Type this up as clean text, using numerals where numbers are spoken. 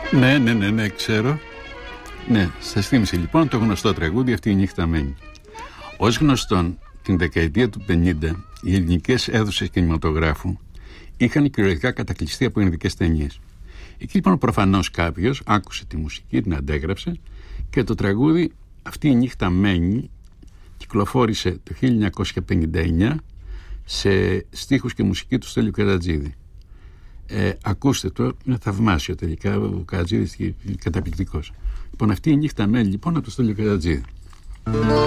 Ναι, ξέρω. Ναι, σας θύμισε λοιπόν το γνωστό τραγούδι «Αυτή η νύχτα μένει». Ως γνωστόν, την δεκαετία του 50 οι ελληνικές αίθουσες κινηματογράφου είχαν κυριολεκτικά κατακλειστεί από ινδικές ταινίες. Εκεί λοιπόν προφανώς κάποιος άκουσε τη μουσική, την αντέγραψε και το τραγούδι «Αυτή η νύχτα μένει» κυκλοφόρησε το 1959 σε στίχους και μουσική του Στέλιου Κερατζίδη. Ακούστε το, είναι θαυμάσιο τελικά, ο Κερατζίδης καταπληκτικός. Λοιπόν, «Αυτή η νύχτα μένει» λοιπόν από το Στέλιο Κερατζίδη.